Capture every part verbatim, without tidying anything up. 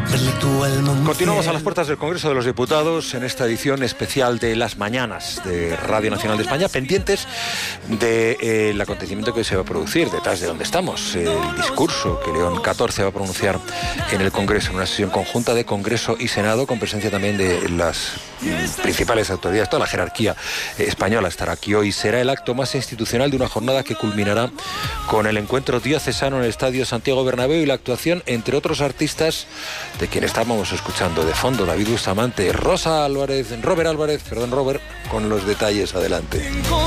Continuamos a las puertas del Congreso de los Diputados en esta edición especial de Las Mañanas de Radio Nacional de España, pendientes del de, eh, acontecimiento que se va a producir detrás de donde estamos, el discurso que León catorce va a pronunciar en el Congreso, en una sesión conjunta de Congreso y Senado, con presencia también de las mm, principales autoridades. Toda la jerarquía eh, española estará aquí hoy. Será el acto más institucional de una jornada que culminará con el encuentro diocesano en el Estadio Santiago Bernabéu y la actuación, entre otros artistas, de quien estábamos escuchando de fondo, David Bustamante, Rosa Álvarez, Robert Álvarez, perdón Robert, con los detalles. Adelante.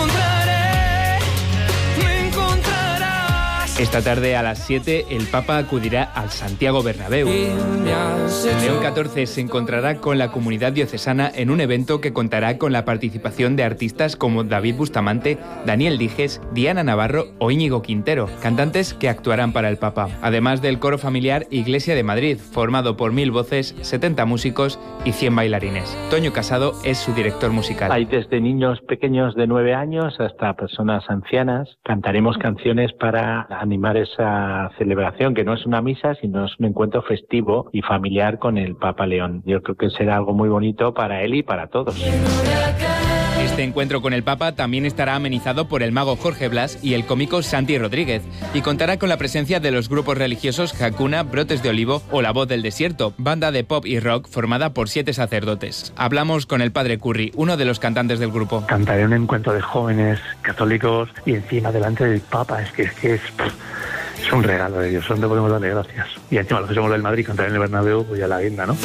Esta tarde a las siete el Papa acudirá al Santiago Bernabéu. León catorce se encontrará con la comunidad diocesana en un evento que contará con la participación de artistas como David Bustamante, Daniel Dijes, Diana Navarro o Íñigo Quintero, cantantes que actuarán para el Papa. Además del coro familiar Iglesia de Madrid, formado por mil voces, setenta músicos y cien bailarines. Toño Casado es su director musical. Hay desde niños pequeños de nueve años hasta personas ancianas. Cantaremos canciones para animar esa celebración, que no es una misa, sino es un encuentro festivo y familiar con el Papa León. Yo creo que será algo muy bonito para él y para todos. Este encuentro con el Papa también estará amenizado por el mago Jorge Blas y el cómico Santi Rodríguez, y contará con la presencia de los grupos religiosos Hakuna, Brotes de Olivo o La Voz del Desierto, banda de pop y rock formada por siete sacerdotes. Hablamos con el padre Curry, uno de los cantantes del grupo. Cantaré un encuentro de jóvenes católicos y encima delante del Papa. Es que es que es... Es un regalo de Dios, ¿dónde podemos darle gracias? Y encima los que somos del Madrid, cantar en el Bernabéu, pues ya la guinda, ¿no?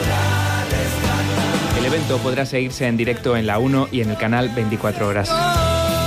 El evento podrá seguirse en directo en la uno y en el canal veinticuatro horas.